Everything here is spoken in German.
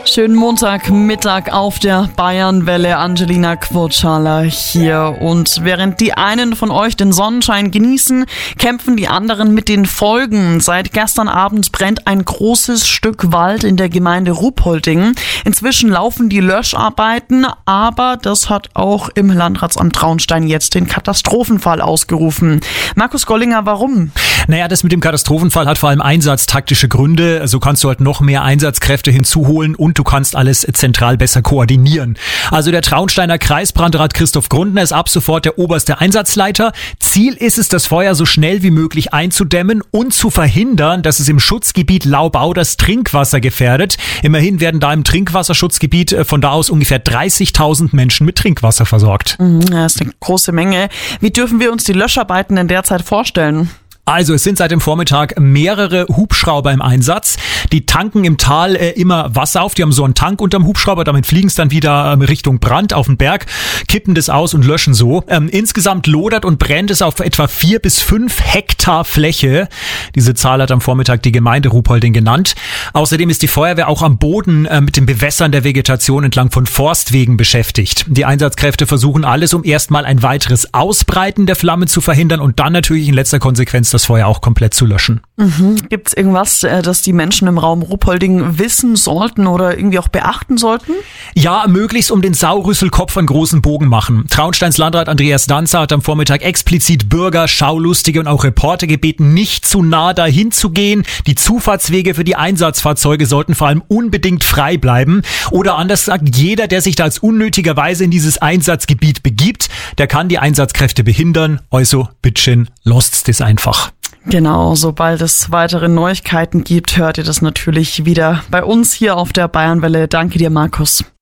Schönen Montagmittag auf der Bayernwelle. Angelina Quotschala hier. Und während die einen von euch den Sonnenschein genießen, kämpfen die anderen mit den Folgen. Seit gestern Abend brennt ein großes Stück Wald in der Gemeinde Ruhpolding. Inzwischen laufen die Löscharbeiten, aber das hat auch im Landratsamt Traunstein jetzt den Katastrophenfall ausgerufen. Markus Gollinger, warum? Naja, das mit dem Katastrophenfall hat vor allem einsatztaktische Gründe. So kannst du halt noch mehr Einsatzkräfte hinzuholen und du kannst alles zentral besser koordinieren. Also der Traunsteiner Kreisbrandrat Christoph Grundner ist ab sofort der oberste Einsatzleiter. Ziel ist es, das Feuer so schnell wie möglich einzudämmen und zu verhindern, dass es im Schutzgebiet Laubau das Trinkwasser gefährdet. Immerhin werden da im Trinkwasserschutzgebiet von da aus ungefähr 30.000 Menschen mit Trinkwasser versorgt. Das ist eine große Menge. Wie dürfen wir uns die Löscharbeiten in der Zeit vorstellen? Also es sind seit dem Vormittag mehrere Hubschrauber im Einsatz. Die tanken im Tal immer Wasser auf. Die haben so einen Tank unterm Hubschrauber, damit fliegen es dann wieder Richtung Brand auf den Berg, kippen das aus und löschen so. Insgesamt lodert und brennt es auf etwa 4 bis 5 Hektar Fläche. Diese Zahl hat am Vormittag die Gemeinde Ruhpolding genannt. Außerdem ist die Feuerwehr auch am Boden mit dem Bewässern der Vegetation entlang von Forstwegen beschäftigt. Die Einsatzkräfte versuchen alles, um erstmal ein weiteres Ausbreiten der Flamme zu verhindern und dann natürlich in letzter Konsequenz das Feuer auch komplett zu löschen. Gibt es irgendwas, das die Menschen im Raum Ruhpolding wissen sollten oder irgendwie auch beachten sollten? Ja, möglichst um den Saurüsselkopf einen großen Bogen machen. Traunsteins Landrat Andreas Danzer hat am Vormittag explizit Bürger, Schaulustige und auch Reporter gebeten, nicht zu nah dahin zu gehen. Die Zufahrtswege für die Einsatzfahrzeuge sollten vor allem unbedingt frei bleiben. Oder anders gesagt, jeder, der sich da als unnötigerweise in dieses Einsatzgebiet begibt, der kann die Einsatzkräfte behindern. Also, bitteschön, lost's das einfach. Genau, sobald es weitere Neuigkeiten gibt, hört ihr das natürlich wieder bei uns hier auf der Bayernwelle. Danke dir, Markus.